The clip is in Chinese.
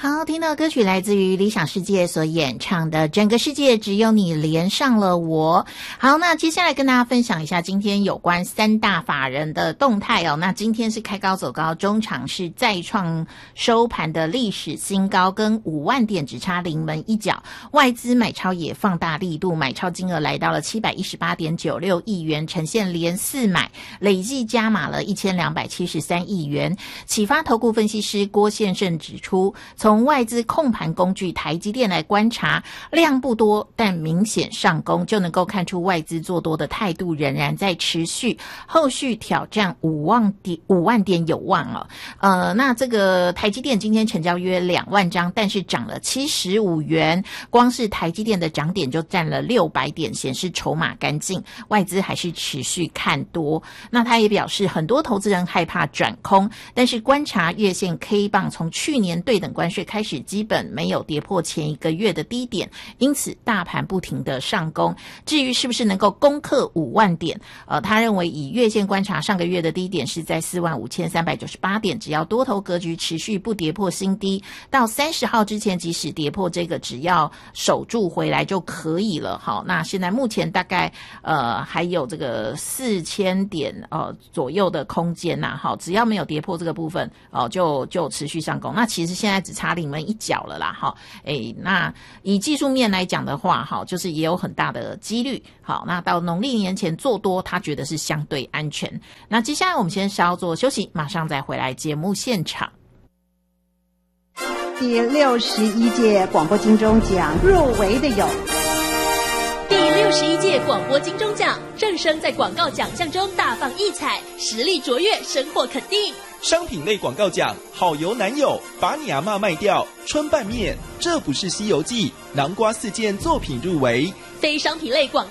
好，听到歌曲来自于理想世界所演唱的《整个世界只有你连上了我》。好，那接下来跟大家分享一下今天有关三大法人的动态哦。那今天是开高走高，中场是再创收盘的历史新高，跟5万点只差临门一脚。外资买超也放大力度，买超金额来到了 718.96 亿元，呈现连4买，累计加码了1273亿元。启发投顾分析师郭先生指出，从外资控盘工具台积电来观察，量不多但明显上攻，就能够看出外资做多的态度仍然在持续，后续挑战5万点有望哦。那这个台积电今天成交约2万张，但是涨了75元，光是台积电的涨点就占了600点，显示筹码干净，外资还是持续看多。那他也表示，很多投资人害怕转空，但是观察月线 K 棒从去年对等关税开始基本没有跌破前一个月的低点，因此大盘不停的上攻。至于是不是能够攻克5万点，他认为以月线观察，上个月的低点是在45398点，只要多头格局持续不跌破新低，到30号之前即使跌破这个只要守住回来就可以了。好，那现在目前大概还有这个4000点左右的空间呐。好，只要没有跌破这个部分就持续上攻。那其实现在只差临门一脚了啦。好，那以技术面来讲的话，好，就是也有很大的几率。好，那到农历年前做多，他觉得是相对安全。那接下来我们先稍作休息，马上再回来节目现场。 第61届广播金钟奖入围的有第61届广播金钟奖，正声在广告奖项中大放异彩，实力卓越，收获肯定。 商品类广告奖，好油男友，把你阿嬷卖掉，春拌面，这不是西游记，南瓜4件作品入围。 非商品类广